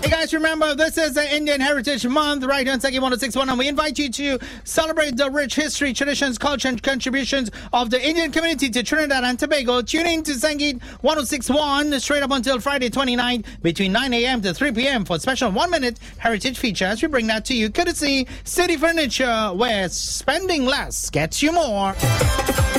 Hey guys, remember this is the Indian Heritage Month right here on Sangeet 106.1, and we invite you to celebrate the rich history, traditions, culture, and contributions of the Indian community to Trinidad and Tobago. Tune in to Sangeet 106.1 straight up until Friday 29th between 9 a.m. to 3 p.m. for a special 1-minute heritage feature as we bring that to you courtesy City Furniture, where spending less gets you more.